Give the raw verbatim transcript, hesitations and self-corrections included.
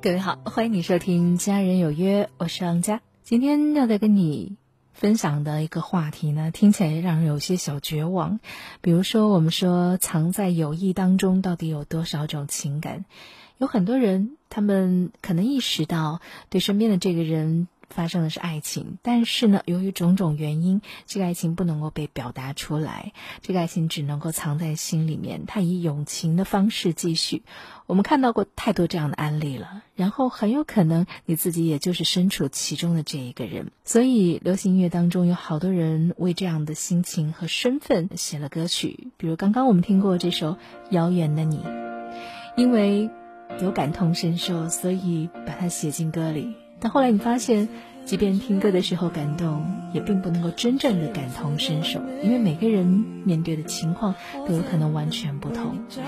各位好，欢迎你收听家人有约，我是昂佳。今天要再跟你分享的一个话题呢，听起来让人有些小绝望。比如说我们说藏在友谊当中到底有多少种情感，有很多人他们可能意识到对身边的这个人发生的是爱情，但是呢，由于种种原因，这个爱情不能够被表达出来，这个爱情只能够藏在心里面，它以友情的方式继续。我们看到过太多这样的案例了，然后很有可能你自己也就是身处其中的这一个人。所以流行音乐当中有好多人为这样的心情和身份写了歌曲，比如刚刚我们听过这首《遥远的你》，因为有感同身受，所以把它写进歌里。但后来你发现，即便听歌的时候感动，也并不能够真正的感同身受，因为每个人面对的情况都有可能完全不同。